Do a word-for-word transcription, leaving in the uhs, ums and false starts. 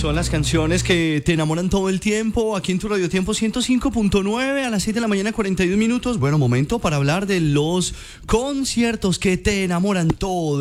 Son las canciones que te enamoran todo el tiempo, aquí en tu Radio Tiempo ciento cinco punto nueve a las seis de la mañana, cuarenta y un minutos. Bueno, momento para hablar de los conciertos que te enamoran todo